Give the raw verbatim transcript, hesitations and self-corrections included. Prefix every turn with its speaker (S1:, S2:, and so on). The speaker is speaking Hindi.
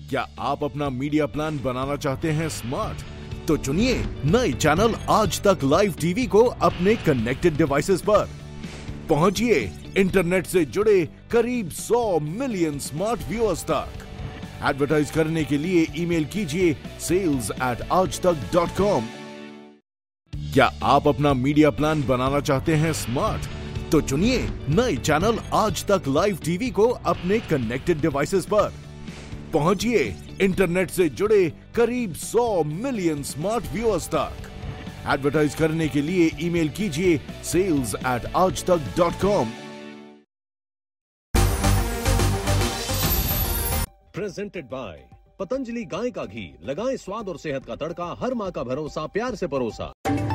S1: क्या आप अपना मीडिया प्लान बनाना चाहते हैं स्मार्ट? तो चुनिए नए चैनल आज तक लाइव टीवी को अपने कनेक्टेड डिवाइसेस पर। पहुंचिए इंटरनेट से जुड़े करीब सौ मिलियन स्मार्ट व्यूअर्स तक। एडवर्टाइज करने के लिए ईमेल कीजिए सेल्स एट आज तक डॉट कॉम। क्या आप अपना मीडिया प्लान बनाना चाहते हैं स्मार्ट? तो चुनिए नए चैनल आज तक लाइव टीवी को अपने कनेक्टेड डिवाइसेस पर। पहुंचिए इंटरनेट से जुड़े करीब सौ मिलियन स्मार्ट व्यूअर्स तक। एडवर्टाइज करने के लिए ईमेल कीजिए सेल्स एट आज तक dot com.
S2: Presented by Patanjali गाय का घी। लगाएं स्वाद और सेहत का तड़का। हर माह का भरोसा, प्यार से परोसा।